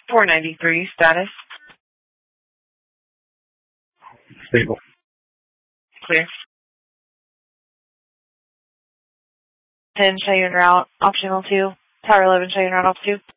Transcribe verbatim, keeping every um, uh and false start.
four ninety-three, status. Stable. Clear. ten, Cheyenne route, optional two. Tower eleven, Cheyenne route, off two.